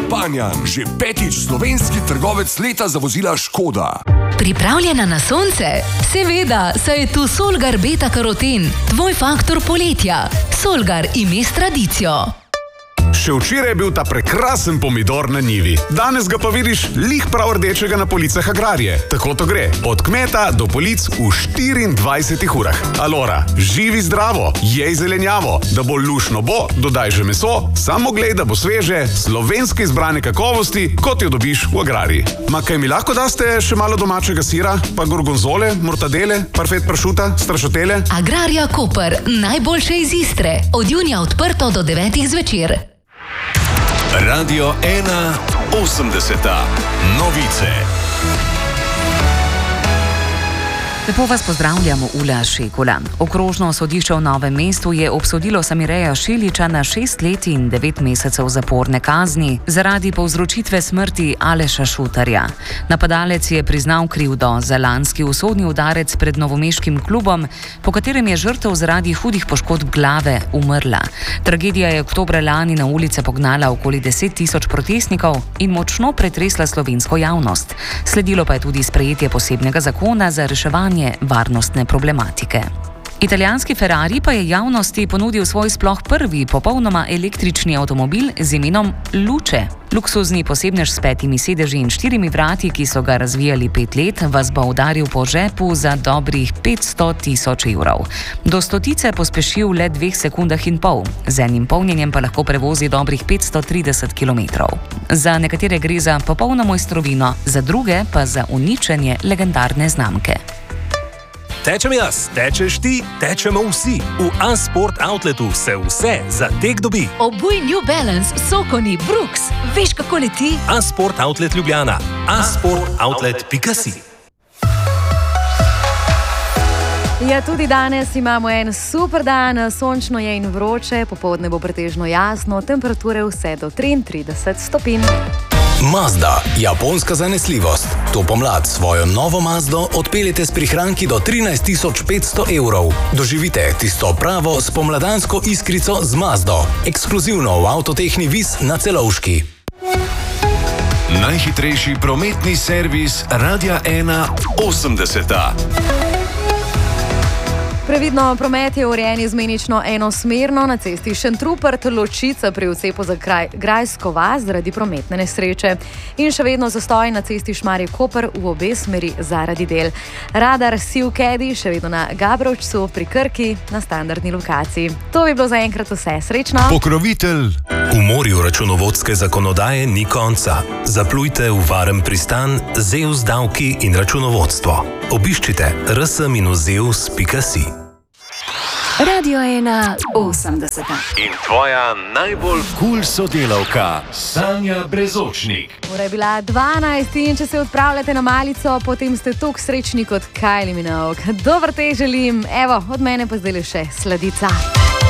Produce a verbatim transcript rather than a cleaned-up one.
Panjan, že petič slovenski trgovec leta za vozila Škoda. Pripravljena na sonce? Seveda, saj je tu Solgar Beta Karoten, tvoj faktor poletja. Solgar ime s tradicijo. Še včeraj je bil ta prekrasen pomidor na njivi. Danes ga pa vidiš lih prav rdečega na policah Agrarije. Tako to gre. Od kmeta do polic v štiriindvajsetih urah. Alora, živi zdravo, jej zelenjavo. Da bo lušno bo, dodaj že meso, samo glej, da bo sveže, slovenske izbrane kakovosti, kot jo dobiš v Agrariji. Ma kaj mi lahko daste še malo domačega sira, pa gorgonzole, mortadele, parfet pršuta, strašotele? Agrarija Koper, najboljše iz Istre. Od junija odprto do devetih zvečer. Radio ena osemdeseta. Novice. Lepo vas pozdravljamo, Ula Šekula. Okrožno sodišče v Novem mestu je obsodilo Samireja Šiliča na šest let in devet mesecev zaporne kazni zaradi povzročitve smrti Aleša Šutarja. Napadalec je priznal krivdo za lanski usodni udarec pred novomeškim klubom, po katerem je žrtev zaradi hudih poškodb glave umrla. Tragedija je oktobra lani na ulice pognala okoli deset tisoč protestnikov in močno pretresla slovensko javnost. Sledilo pa je tudi sprejetje posebnega zakona za reševanje varnostne problematike. Italijanski Ferrari pa je javnosti ponudil svoj sploh prvi popolnoma električni avtomobil z imenom Luce. Luksuzni posebnež s petimi sedeži in štirimi vrati, ki so ga razvijali pet let, vas bo udaril po žepu za dobrih petsto tisoč evrov. Do stotice pospešil le dveh sekundah in pol, z enim polnjenjem pa lahko prevozi dobrih petsto trideset kilometrov. Za nekatere gre za popolno mojstrovino, za druge pa za uničenje legendarne znamke. Tečem jaz, tečeš ti, tečemo vsi. V A-Sport Outletu se vse za tek dobi. Obuj New Balance, Sokoni, Brooks. Veš, kako leti? A-Sport Outlet Ljubljana. a sport outlet pika si. Ja, tudi danes imamo en super dan, sončno je in vroče, popoldne bo pretežno jasno, temperature vse do triintrideset stopinj. Mazda, japonska zanesljivost. To pomlad svojo novo Mazdo odpeljete s prihranki do trinajst tisoč petsto evrov. Doživite tisto pravo spomladansko iskrico z Mazdo. Ekskluzivno v Avtotehni Vis na Celovški. Najhitrejši prometni servis Radia ena osemdeseta. Previdno, promet je urejen izmenično enosmerno na cesti Šentrupert-Ločica pri odcepu za kraj Grajsko vas zaradi prometne nesreče in še vedno zastoj na cesti Šmarje-Koper v obe smeri zaradi del. Radar Sivkedi še vedno na Gabrovčcu pri Krki na standardni lokaciji. To bi bilo zaenkrat vse. Srečno! Pokrovitelj. V morju računovodske zakonodaje ni konca. Zaplujte v varen pristan Zeus davki in računovodstvo. Obiščite r s minus zeus pika si. Radio ena osemdeseta. In tvoja najbolj kul sodelavka, Sanja Brezočnik. Ura je bila dvanajst in če se odpravljate na malico, potem ste toliko srečni kot Kylie Minogue. Dober tek želim, evo, od mene pa zdaj le še sladica.